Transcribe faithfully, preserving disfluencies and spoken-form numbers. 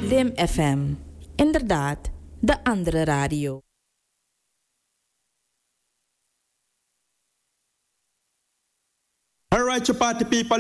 Lim F M. Inderdaad, de andere radio. All right, you party people.